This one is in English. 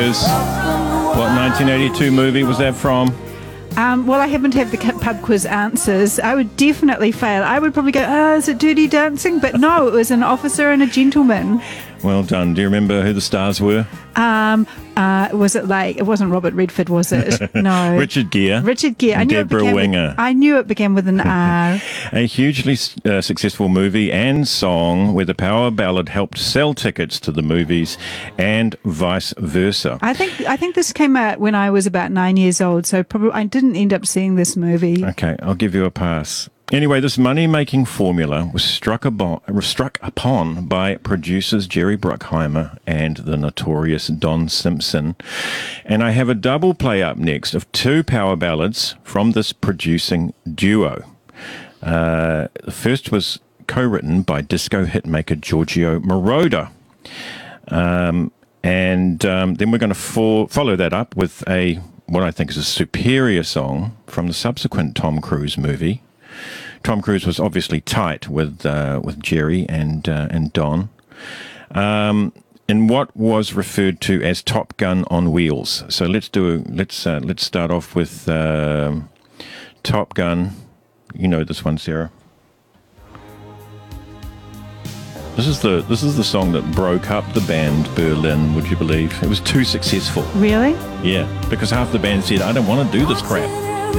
What 1982 movie was that from? Well, I happen to have the pub quiz answers. I would definitely fail. I would probably go, is it Dirty Dancing? But no, it was An Officer and a Gentleman. Well done. Do you remember who the stars were? Was it it wasn't Robert Redford, was it? No. Richard Gere. Richard Gere. And Deborah Winger. I knew it began with an R. A hugely successful movie and song where the power ballad helped sell tickets to the movies and vice versa. I think this came out when I was about 9 years old, so probably I didn't end up seeing this movie. Okay, I'll give you a pass. Anyway, this money-making formula was struck upon by producers Jerry Bruckheimer and the notorious Don Simpson. And I have a double play up next of two power ballads from this producing duo. The first was co-written by disco hitmaker Giorgio Moroder. Then we're going to follow that up with what I think is a superior song from the subsequent Tom Cruise movie. Tom Cruise was obviously tight with Jerry and Don, in what was referred to as Top Gun on wheels. So let's start off with Top Gun. You know this one, Sarah. This is the song that broke up the band Berlin. Would you believe it was too successful? Really? Yeah, because half the band said, "I don't want to do this crap."